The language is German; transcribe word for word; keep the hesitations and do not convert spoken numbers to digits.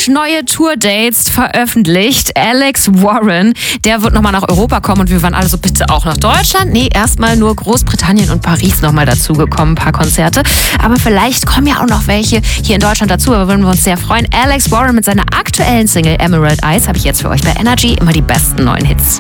frisch neue Tour-Dates veröffentlicht. Alex Warren, der wird nochmal nach Europa kommen und wir waren alle so, bitte auch nach Deutschland? Nee, erstmal nur Großbritannien und Paris nochmal dazugekommen, ein paar Konzerte. Aber vielleicht kommen ja auch noch welche hier in Deutschland dazu, aber würden wir uns sehr freuen. Alex Warren mit seiner aktuellen Single Emerald Eyes habe ich jetzt für euch bei Energy, immer die besten neuen Hits.